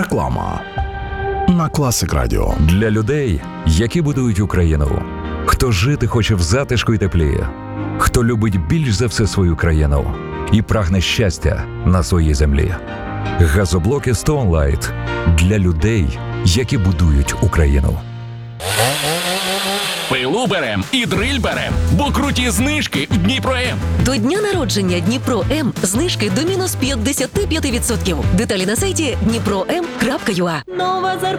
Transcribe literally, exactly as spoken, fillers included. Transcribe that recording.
Реклама на Класик Радіо. Для людей, які будують Україну. Хто жити хоче в затишку й теплі. Хто любить більш за все свою країну і прагне щастя на своїй землі. Газоблоки Stone Light для людей, які будують Україну. Пилу берем і дриль берем, бо круті знижки в Дніпро-М. До дня народження Дніпро-М знижки до мінус п'ятдесят п'ять відсотків. Деталі на сайті дніпро ем крапка ю а. Нова зарплата.